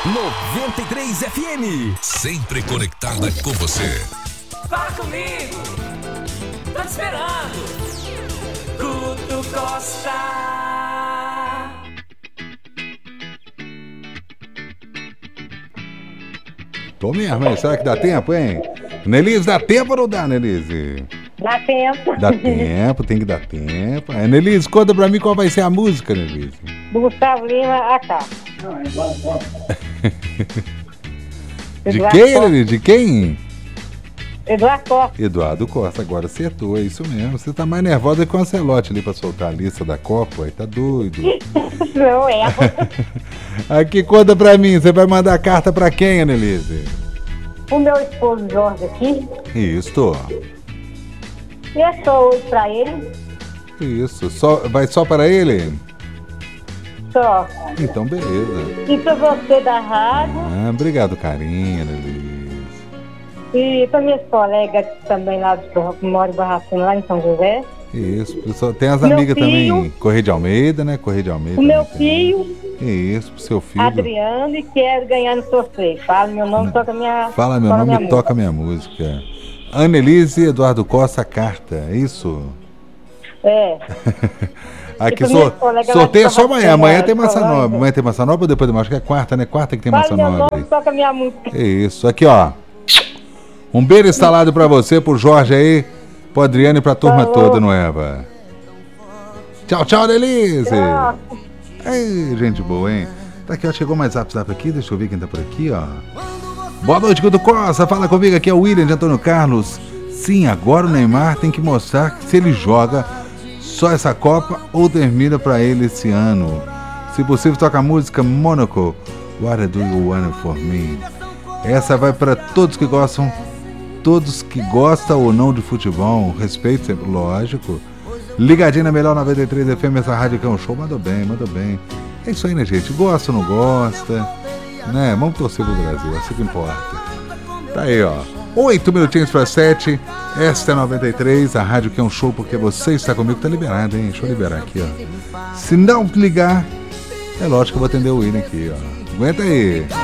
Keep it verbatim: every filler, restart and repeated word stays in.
noventa e três F M. Sempre conectada com você. Fala comigo, tô te esperando. Guto Costa. Tô mesmo, hein? Será que dá tempo, hein? Nelise, dá tempo ou não dá, Nelise? Dá tempo. Dá tempo, tem que dar tempo. É, Nelise, conta pra mim qual vai ser a música, Nelise. Do Gustavo Lima, a cá. De quem, Nelise? De quem? Eduardo Costa. Eduardo Costa, agora acertou, é isso mesmo. Você tá mais nervosa que o Ancelotti ali pra soltar a lista da Copa, aí tá doido. Não é. Aqui, conta pra mim, você vai mandar carta pra quem, Annelise? O meu esposo Jorge aqui. Isso. E é só hoje pra ele. Isso. Só, vai só para ele? Só. Então, beleza. E pra você da rádio. Ah, obrigado, carinho, Annelise. E pra minhas colegas também lá do que moram em Barracina, lá em São José. Isso. Pessoal, tem as Meu amigas filho, também, Correia de Almeida, né? Correia de Almeida. O meu tem. filho, Isso, pro seu filho. Adriano, e quero ganhar no sorteio. Fala meu nome, toca minha. Fala meu toca nome minha e toca minha música. Annelise Eduardo Costa, carta, é isso? É. Aqui, E pra so, minha colega lá sorteio é de só amanhã. Amanhã tem Barracina, Massa Nobre. Colônia. Amanhã tem Massa Nobre ou depois de Acho que é quarta, né? Quarta que tem Fala Massa meu Nobre. nome, toca minha música. É isso. Aqui, ó. Um beijo instalado pra você, pro Jorge aí, pro Adriano e pra turma Falou. toda, não é, Eva? Tchau, tchau, Annelise. Tchau. Ei, gente boa, hein? Tá aqui, ó. Chegou mais zap zap aqui. Deixa eu ver quem tá por aqui, ó. Boa noite, Guto Costa. Fala comigo aqui, é o William de Antônio Carlos. Sim, agora o Neymar tem que mostrar se ele joga só essa Copa ou termina pra ele esse ano. Se possível, toca a música Monaco. What do you want for me? Essa vai pra todos que gostam, todos que gostam ou não de futebol. Respeito sempre, lógico. Ligadinho na melhor noventa e três F M, essa rádio que é um show. Mandou bem, mandou bem. É isso aí, né, gente? Gosta ou não gosta? Né? Vamos torcer pro Brasil, é isso que importa. Tá aí, ó. Oito minutinhos para sete. Esta é noventa e três, a rádio que é um show, porque você está comigo. Tá liberado, hein? Deixa eu liberar aqui, ó. Se não ligar, é lógico que eu vou atender o William aqui, ó. Aguenta aí.